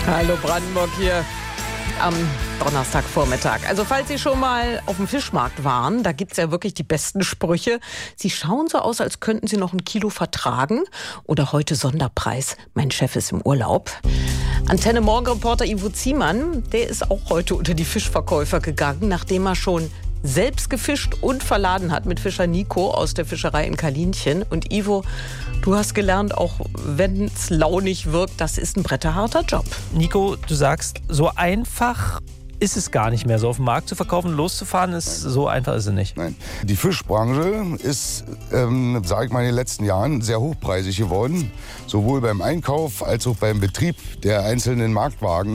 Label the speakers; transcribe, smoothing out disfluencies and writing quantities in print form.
Speaker 1: Hallo Brandenburg hier am Donnerstagvormittag. Also falls Sie schon mal auf dem Fischmarkt waren, da gibt's ja wirklich die besten Sprüche. Sie schauen so aus, als könnten Sie noch 1 Kilo vertragen. Oder heute Sonderpreis, mein Chef ist im Urlaub. Antenne Morgen-Reporter Ivo Ziemann, der ist auch heute unter die Fischverkäufer gegangen, nachdem er schon selbst gefischt und verladen hat mit Fischer Nico aus der Fischerei in Kalinchen. Und Ivo, du hast gelernt, auch wenn es launig wirkt, das ist ein bretterharter Job.
Speaker 2: Nico, du sagst, so einfach ist es gar nicht mehr. So auf dem Markt zu verkaufen, loszufahren, so einfach ist es nicht.
Speaker 3: Nein. Die Fischbranche ist, sage ich mal, in den letzten Jahren sehr hochpreisig geworden. Sowohl beim Einkauf als auch beim Betrieb der einzelnen Marktwagen.